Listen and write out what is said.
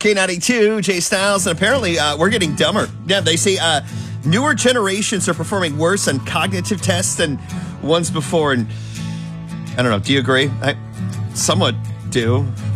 K92, Jay Styles, and apparently we're getting dumber. Yeah, they say newer generations are performing worse on cognitive tests than ones before. And I don't know, do you agree? I somewhat do.